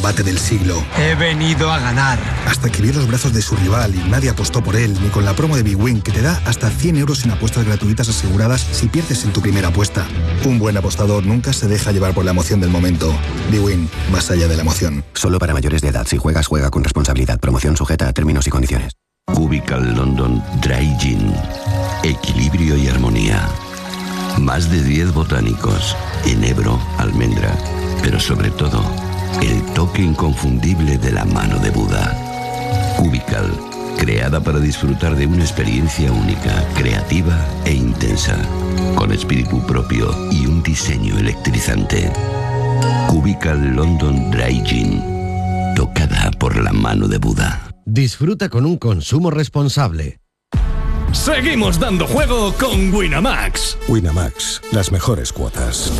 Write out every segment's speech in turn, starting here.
Bate del siglo. He venido a ganar. Hasta que vio los brazos de su rival y nadie apostó por él, ni con la promo de bwin, que te da hasta 100 euros en apuestas gratuitas aseguradas si pierdes en tu primera apuesta. Un buen apostador nunca se deja llevar por la emoción del momento. bwin, más allá de la emoción. Solo para mayores de edad. Si juegas, juega con responsabilidad. Promoción sujeta a términos y condiciones. Cubical London Dry Gin. Equilibrio y armonía. Más de 10 botánicos. Enebro, almendra. Pero sobre todo, el toque inconfundible de la mano de Buda. Cubical, creada para disfrutar de una experiencia única, creativa e intensa, con espíritu propio y un diseño electrizante. Cubical London Dry Gin, tocada por la mano de Buda. Disfruta con un consumo responsable. Seguimos dando juego con Winamax. Winamax, las mejores cuotas.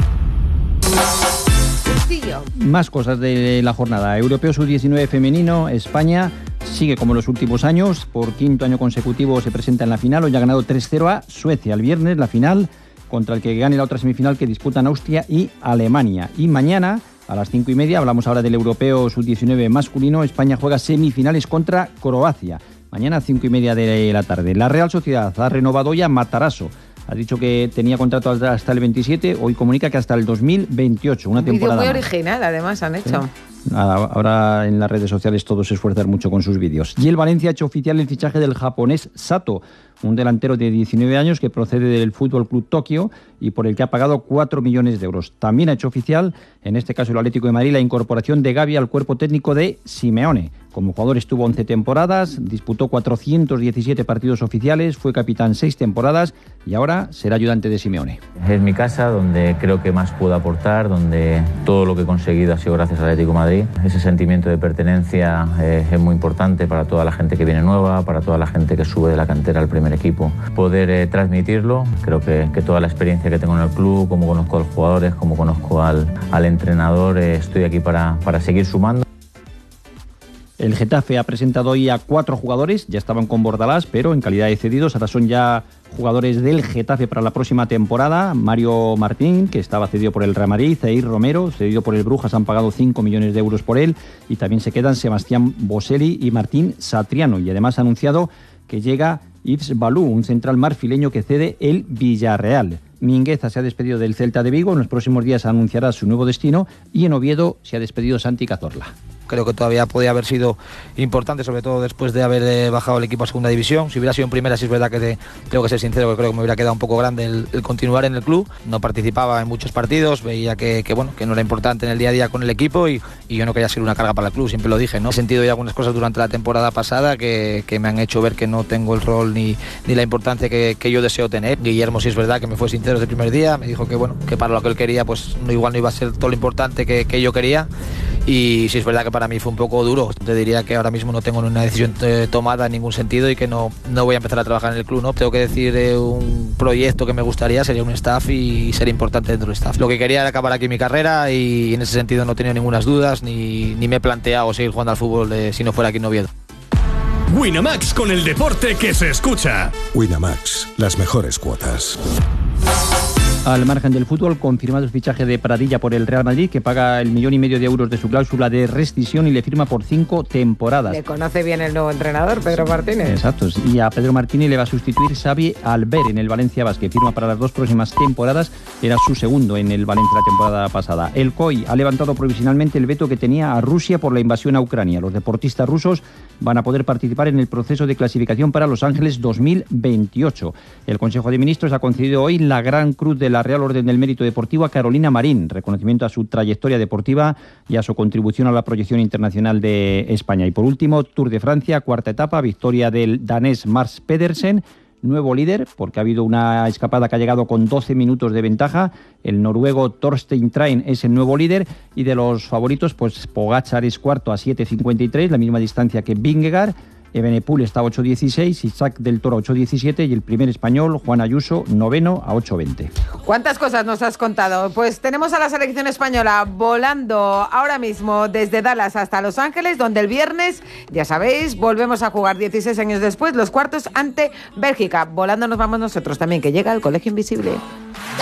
Más cosas de la jornada. Europeo Sub-19 femenino, España sigue como en los últimos años. Por quinto año consecutivo se presenta en la final. Hoy ha ganado 3-0 a Suecia. El viernes la final contra el que gane la otra semifinal que disputan Austria y Alemania. Y mañana a las 5:30, hablamos ahora del Europeo Sub-19 masculino, España juega semifinales contra Croacia. Mañana a 5:30 de la tarde. La Real Sociedad ha renovado ya Matarazzo. Ha dicho que tenía contrato hasta el 27, hoy comunica que hasta el 2028, una temporada vídeo muy más. original, además, han hecho. Ahora en las redes sociales todos se esfuerzan mucho con sus vídeos. Y el Valencia ha hecho oficial el fichaje del japonés Sato, un delantero de 19 años que procede del Fútbol Club Tokio y por el que ha pagado 4 millones de euros. También ha hecho oficial, en este caso el Atlético de Madrid, la incorporación de Gavi al cuerpo técnico de Simeone. Como jugador estuvo 11 temporadas, disputó 417 partidos oficiales, fue capitán 6 temporadas y ahora será ayudante de Simeone. Es mi casa donde creo que más puedo aportar, donde todo lo que he conseguido ha sido gracias al Atlético de Madrid. Ese sentimiento de pertenencia es muy importante para toda la gente que viene nueva, para toda la gente que sube de la cantera al primer equipo. Poder transmitirlo, creo que toda la experiencia que tengo en el club, como conozco a los jugadores, como conozco al entrenador, estoy aquí para seguir sumando. El Getafe ha presentado hoy a 4 jugadores, ya estaban con Bordalás, pero en calidad de cedidos, ahora son ya jugadores del Getafe para la próxima temporada. Mario Martín, que estaba cedido por el Real Madrid, Zaire Romero, cedido por el Brujas, han pagado 5 millones de euros por él, y también se quedan Sebastián Boselli y Martín Satriano, y además ha anunciado que llega Yves Balú, un central marfileño que cede el Villarreal. Mingueza se ha despedido del Celta de Vigo, en los próximos días anunciará su nuevo destino, y en Oviedo se ha despedido Santi Cazorla. Creo que todavía podía haber sido importante, sobre todo después de haber bajado el equipo a segunda división. Si hubiera sido en primera, sí es verdad que tengo que ser sincero, que creo que me hubiera quedado un poco grande el continuar en el club. No participaba en muchos partidos, veía que no era importante en el día a día con el equipo y yo no quería ser una carga para el club, siempre lo dije, ¿no? He sentido ya algunas cosas durante la temporada pasada que me han hecho ver que no tengo el rol ni la importancia que yo deseo tener. Guillermo sí es verdad que me fue sincero desde el primer día, me dijo que para lo que él quería pues igual no iba a ser todo lo importante que yo quería. Y sí es verdad que para mí fue un poco duro. Te diría que ahora mismo no tengo una decisión tomada en ningún sentido y que no voy a empezar a trabajar en el club, ¿no? Tengo que decir un proyecto que me gustaría, sería un staff y ser importante dentro del staff. Lo que quería era acabar aquí mi carrera y en ese sentido no tenía ninguna dudas ni me he planteado seguir jugando al fútbol si no fuera aquí en Oviedo. Winamax, con el deporte que se escucha. Winamax, las mejores cuotas. Al margen del fútbol, confirmado el fichaje de Pradilla por el Real Madrid, que paga 1,5 millones de euros de su cláusula de rescisión y le firma por 5 temporadas. Le conoce bien el nuevo entrenador, Pedro Martínez. Exacto, y a Pedro Martínez le va a sustituir Xavi Albert en el Valencia Basket. Firma para las 2 próximas temporadas, era su segundo en el Valencia la temporada pasada. El COI ha levantado provisionalmente el veto que tenía a Rusia por la invasión a Ucrania. Los deportistas rusos van a poder participar en el proceso de clasificación para Los Ángeles 2028. El Consejo de Ministros ha concedido hoy la Gran Cruz de la Real Orden del Mérito Deportivo a Carolina Marín, reconocimiento a su trayectoria deportiva y a su contribución a la proyección internacional de España. Y por último, Tour de Francia, 4ª etapa, victoria del danés Mats Pedersen, nuevo líder, porque ha habido una escapada que ha llegado con 12 minutos de ventaja. El noruego Torstein Train es el nuevo líder y de los favoritos, pues Pogačar es cuarto a 7.53, la misma distancia que Vingegaard. Evenepoel está a 8.16, Isaac del Toro a 8.17 y el primer español, Juan Ayuso, noveno a 8.20. ¿Cuántas cosas nos has contado? Pues tenemos a la selección española volando ahora mismo desde Dallas hasta Los Ángeles, donde el viernes, ya sabéis, volvemos a jugar 16 años después los cuartos ante Bélgica. Volando nos vamos nosotros también, que llega el Colegio Invisible.